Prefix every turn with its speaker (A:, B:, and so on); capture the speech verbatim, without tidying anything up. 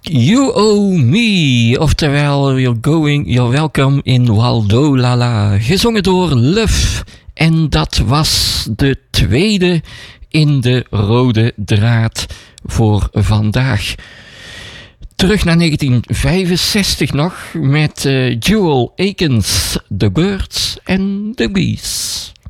A: You Owe Me, oftewel You're Going, You're Welcome in Waldo Lala, gezongen door Luf. En dat was de tweede in de rode draad voor vandaag. Terug naar negentien vijfenzestig nog met uh, Jewel Akins, The Birds and the Bees.